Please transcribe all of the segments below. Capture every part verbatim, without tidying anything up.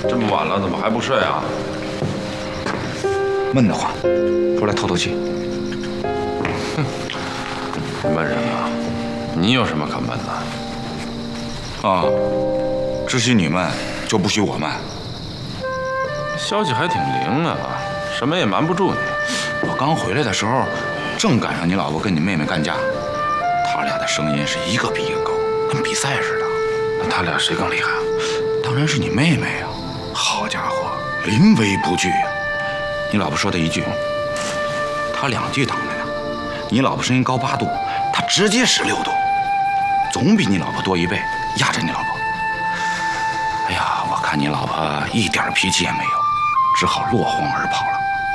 这么晚了，怎么还不睡啊？ 闷得慌，出来透透气。 哼，闷人啊！你有什么可闷的？ 啊，只许你闷，就不许我闷。 消息还挺灵啊，什么也瞒不住你。 我刚回来的时候，正赶上你老婆跟你妹妹干架，他俩的声音是一个比一个高，跟比赛似的。 那他俩谁更厉害啊？ 当然是你妹妹呀！好家伙，临危不惧呀！你老婆说的一句，他两句疼着呢。你老婆声音高八度，他直接十六度，总比你老婆多一倍，压着你老婆。哎呀，我看你老婆一点脾气也没有，只好落荒而跑了。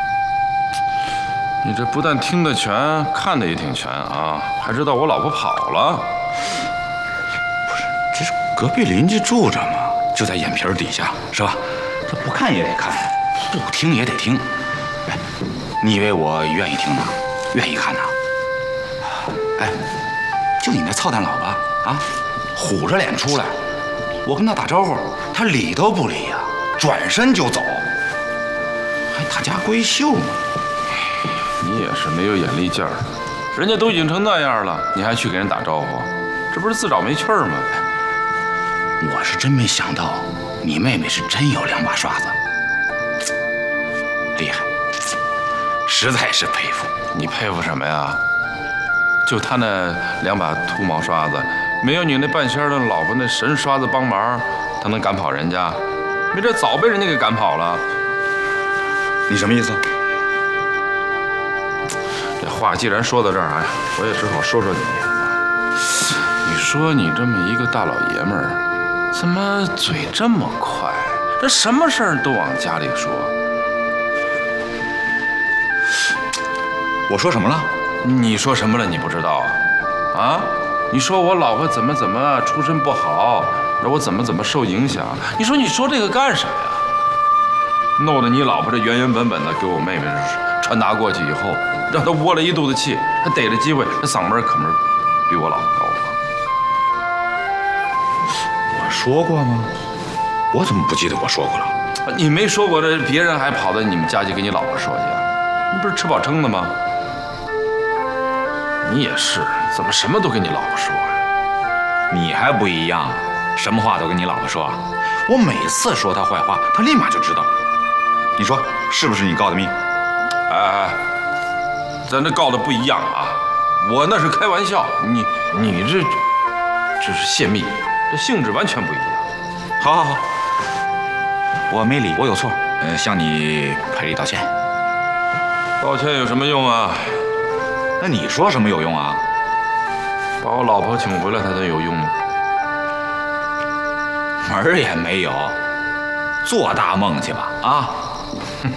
你这不但听得全，看得也挺全啊，还知道我老婆跑了。 不是，这是隔壁邻居住着嘛，就在眼皮底下，是吧？这不看也得看，不听也得听。哎，你以为我愿意听呢？愿意看呢？哎，就你那操蛋老婆啊，虎着脸出来，我跟他打招呼，他理都不理呀、啊，转身就走，还大家闺秀嘛。 你也是没有眼力劲儿，人家都已经成那样了，你还去给人打招呼，这不是自找没趣儿吗？ 我是真没想到，你妹妹是真有两把刷子，厉害，实在是佩服。 你佩服什么呀？就他那两把秃毛刷子，没有你那半仙的老婆那神刷子帮忙，他能赶跑人家？没准早被人家给赶跑了。 你什么意思？ 这话既然说到这儿，哎，我也只好说说你。你说你这么一个大老爷们儿，怎么嘴这么快？这什么事儿都往家里说。 我说什么了？ 你说什么了？你不知道啊？啊？你说我老婆怎么怎么出身不好，让我怎么怎么受影响？你说你说这个干什么呀？弄得你老婆这原原本本的给我妹妹传达过去以后，让她窝了一肚子气，还逮着机会，这嗓门可没比我老婆高啊。 我说过吗？我怎么不记得我说过了？ 你没说过，这别人还跑到你们家去跟你老婆说去啊？你不是吃饱撑的吗？你也是，怎么什么都跟你老婆说呀？ 你还不一样，什么话都跟你老婆说。我每次说她坏话，她立马就知道。你说是不是你告的密？ 哎哎，咱这告的不一样啊！我那是开玩笑，你你这这是泄密，这性质完全不一样。 好好好，我没理，我有错，呃，向你赔礼道歉。 道歉有什么用啊？ 那你说什么有用啊？ 把我老婆请回来，才能有用吗？ 门儿也没有，做大梦去吧啊！